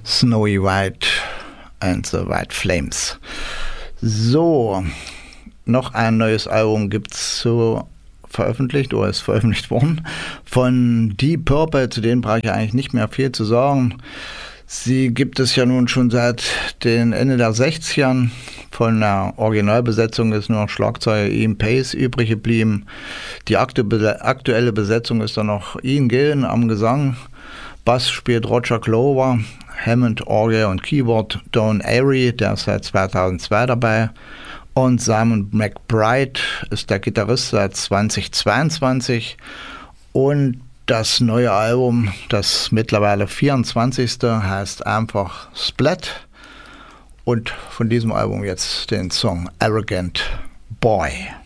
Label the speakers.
Speaker 1: Snowy White and the White Flames. So, noch ein neues Album gibt es so veröffentlicht oder ist veröffentlicht worden von Deep Purple, zu denen brauche ich eigentlich nicht mehr viel zu sagen. Sie gibt es ja nun schon seit den Ende der 60ern. Von der Originalbesetzung ist nur noch Schlagzeuger Ian Pace übrig geblieben. Die aktuelle Besetzung ist dann noch Ian Gillan am Gesang. Bass spielt Roger Glover, Hammond, Orgel und Keyboard Don Airey, der ist seit 2002 dabei. Und Simon McBride ist der Gitarrist seit 2022. Und das neue Album, das mittlerweile 24. heißt einfach Splat. Und von diesem Album jetzt den Song Arrogant Boy.